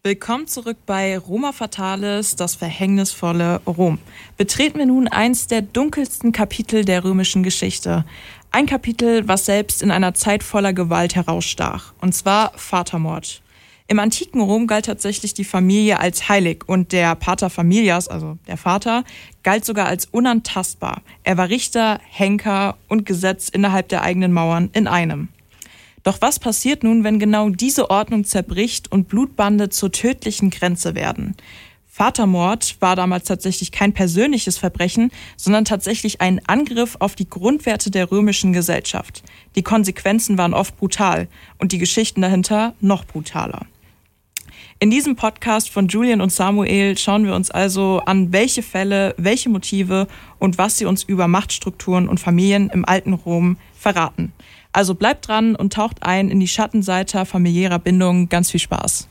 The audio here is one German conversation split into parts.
Willkommen zurück bei Roma Fatalis, das verhängnisvolle Rom. Betreten wir nun eins der dunkelsten Kapitel der römischen Geschichte. Ein Kapitel, was selbst in einer Zeit voller Gewalt herausstach, und zwar Vatermord. Im antiken Rom galt tatsächlich die Familie als heilig und der Pater Familias, also der Vater, galt sogar als unantastbar. Er war Richter, Henker und Gesetz innerhalb der eigenen Mauern in einem. Doch was passiert nun, wenn genau diese Ordnung zerbricht und Blutbande zur tödlichen Grenze werden? Vatermord war damals tatsächlich kein persönliches Verbrechen, sondern tatsächlich ein Angriff auf die Grundwerte der römischen Gesellschaft. Die Konsequenzen waren oft brutal und die Geschichten dahinter noch brutaler. In diesem Podcast von Julian und Samuel schauen wir uns also an, welche Fälle, welche Motive und was sie uns über Machtstrukturen und Familien im alten Rom verraten. Also bleibt dran und taucht ein in die Schattenseite familiärer Bindungen. Ganz viel Spaß.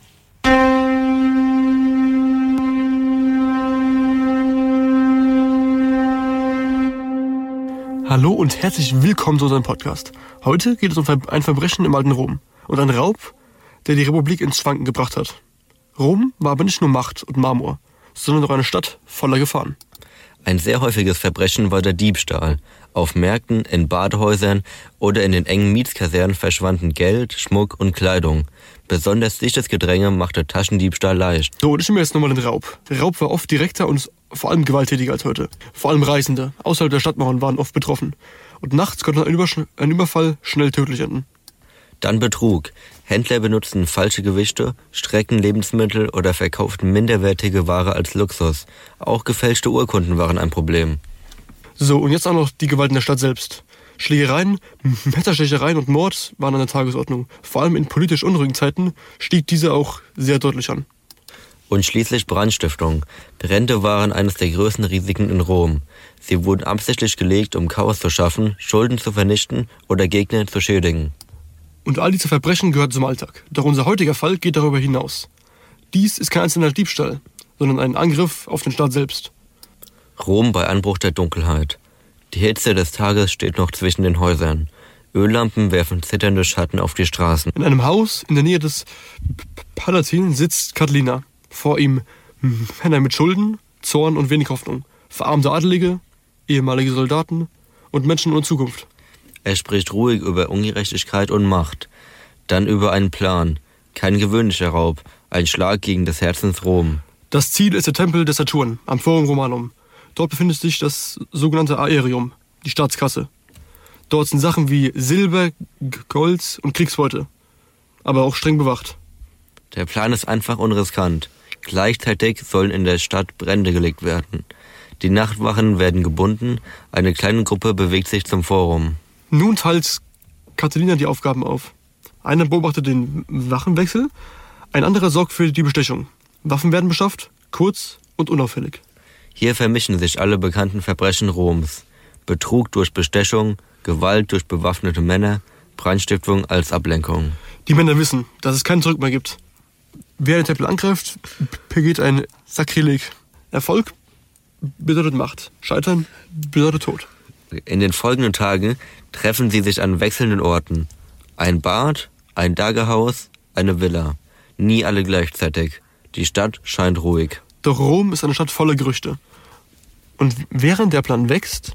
Hallo und herzlich willkommen zu unserem Podcast. Heute geht es um ein Verbrechen im alten Rom und einen Raub, der die Republik ins Schwanken gebracht hat. Rom war aber nicht nur Macht und Marmor, sondern auch eine Stadt voller Gefahren. Ein sehr häufiges Verbrechen war der Diebstahl. Auf Märkten, in Badehäusern oder in den engen Mietskasernen verschwanden Geld, Schmuck und Kleidung. Besonders dichtes Gedränge machte Taschendiebstahl leicht. So, und ich nehme jetzt nochmal den Raub. Der Raub war oft direkter und vor allem gewalttätiger als heute. Vor allem Reisende außerhalb der Stadtmauern waren oft betroffen. Und nachts konnte ein Überfall schnell tödlich enden. Dann Betrug. Händler benutzten falsche Gewichte, streckten Lebensmittel oder verkauften minderwertige Ware als Luxus. Auch gefälschte Urkunden waren ein Problem. So, und jetzt auch noch die Gewalt in der Stadt selbst. Schlägereien, Messerstechereien und Mord waren an der Tagesordnung. Vor allem in politisch unruhigen Zeiten stieg diese auch sehr deutlich an. Und schließlich Brandstiftung. Brände waren eines der größten Risiken in Rom. Sie wurden absichtlich gelegt, um Chaos zu schaffen, Schulden zu vernichten oder Gegner zu schädigen. Und all diese Verbrechen gehören zum Alltag. Doch unser heutiger Fall geht darüber hinaus. Dies ist kein einzelner Diebstahl, sondern ein Angriff auf den Staat selbst. Rom bei Anbruch der Dunkelheit. Die Hitze des Tages steht noch zwischen den Häusern. Öllampen werfen zitternde Schatten auf die Straßen. In einem Haus in der Nähe des Palatin sitzt Catilina. Vor ihm Männer mit Schulden, Zorn und wenig Hoffnung. Verarmte Adelige, ehemalige Soldaten und Menschen ohne Zukunft. Er spricht ruhig über Ungerechtigkeit und Macht. Dann über einen Plan. Kein gewöhnlicher Raub. Ein Schlag gegen des Herzens Rom. Das Ziel ist der Tempel des Saturn am Forum Romanum. Dort befindet sich das sogenannte Aerium, die Staatskasse. Dort sind Sachen wie Silber, Gold und Kriegsbeute, aber auch streng bewacht. Der Plan ist einfach und riskant. Gleichzeitig sollen in der Stadt Brände gelegt werden. Die Nachtwachen werden gebunden, eine kleine Gruppe bewegt sich zum Forum. Nun teilt Catilina die Aufgaben auf. Einer beobachtet den Wachenwechsel, ein anderer sorgt für die Bestechung. Waffen werden beschafft, kurz und unauffällig. Hier vermischen sich alle bekannten Verbrechen Roms. Betrug durch Bestechung, Gewalt durch bewaffnete Männer, Brandstiftung als Ablenkung. Die Männer wissen, dass es keinen Zurück mehr gibt. Wer den Tempel angreift, begeht ein Sakrileg. Erfolg bedeutet Macht, Scheitern bedeutet Tod. In den folgenden Tagen treffen sie sich an wechselnden Orten. Ein Bad, ein Lagerhaus, eine Villa. Nie alle gleichzeitig. Die Stadt scheint ruhig. Doch Rom ist eine Stadt voller Gerüchte. Und während der Plan wächst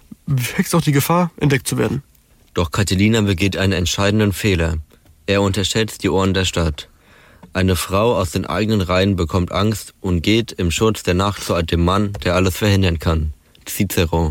auch die Gefahr, entdeckt zu werden. Doch Catilina begeht einen entscheidenden Fehler. Er unterschätzt die Ohren der Stadt. Eine Frau aus den eigenen Reihen bekommt Angst und geht im Schutz der Nacht zu dem Mann, der alles verhindern kann. Cicero.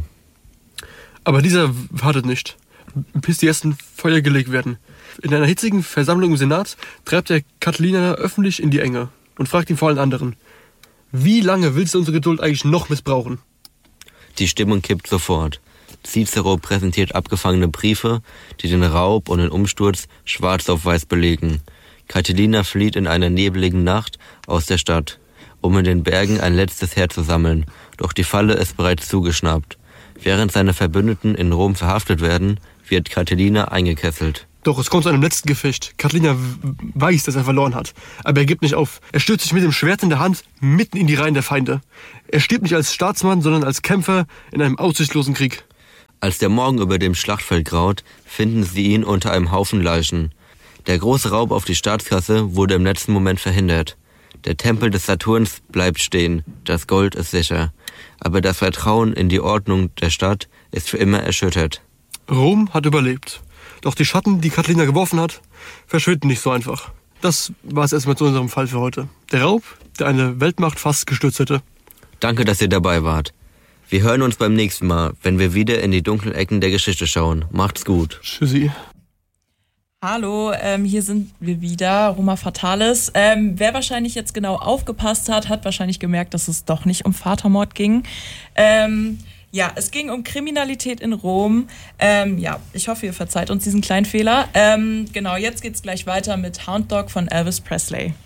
Aber dieser wartet nicht, bis die ersten Feuer gelegt werden. In einer hitzigen Versammlung im Senat treibt er Catilina öffentlich in die Enge und fragt ihn vor allen anderen: Wie lange willst du unsere Geduld eigentlich noch missbrauchen? Die Stimmung kippt sofort. Cicero präsentiert abgefangene Briefe, die den Raub und den Umsturz schwarz auf weiß belegen. Catilina flieht in einer nebligen Nacht aus der Stadt, um in den Bergen ein letztes Heer zu sammeln. Doch die Falle ist bereits zugeschnappt. Während seine Verbündeten in Rom verhaftet werden, wird Catilina eingekesselt. Doch es kommt zu einem letzten Gefecht. Catilina weiß, dass er verloren hat. Aber er gibt nicht auf. Er stürzt sich mit dem Schwert in der Hand mitten in die Reihen der Feinde. Er stirbt nicht als Staatsmann, sondern als Kämpfer in einem aussichtslosen Krieg. Als der Morgen über dem Schlachtfeld graut, finden sie ihn unter einem Haufen Leichen. Der große Raub auf die Staatskasse wurde im letzten Moment verhindert. Der Tempel des Saturns bleibt stehen, das Gold ist sicher. Aber das Vertrauen in die Ordnung der Stadt ist für immer erschüttert. Rom hat überlebt. Doch die Schatten, die Catilina geworfen hat, verschwinden nicht so einfach. Das war es erstmal zu unserem Fall für heute. Der Raub, der eine Weltmacht fast gestürzt hätte. Danke, dass ihr dabei wart. Wir hören uns beim nächsten Mal, wenn wir wieder in die dunklen Ecken der Geschichte schauen. Macht's gut. Tschüssi. Hallo, hier sind wir wieder, Roma Fatalis. Wer wahrscheinlich jetzt genau aufgepasst hat, hat wahrscheinlich gemerkt, dass es doch nicht um Vatermord ging. Ja, es ging um Kriminalität in Rom. Ja, ich hoffe, ihr verzeiht uns diesen kleinen Fehler. Genau, jetzt geht's gleich weiter mit Hound Dog von Elvis Presley.